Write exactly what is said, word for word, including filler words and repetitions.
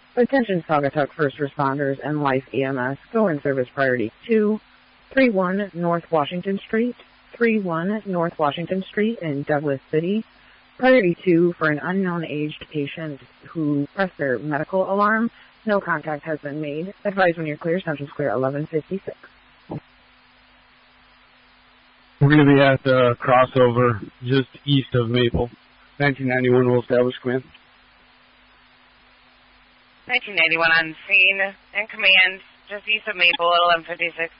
Attention Saugatuck first responders and Life E M S. Go in service priority two, three one North Washington Street, three one North Washington Street in Douglas City. Priority two for an unknown aged patient who pressed their medical alarm. No contact has been made. Advise when you're clear. Central Square eleven fifty-six. We're going to be at the crossover just east of Maple. nineteen ninety-one will establish command. nineteen ninety-one on scene and command just east of Maple at eleven fifty-six.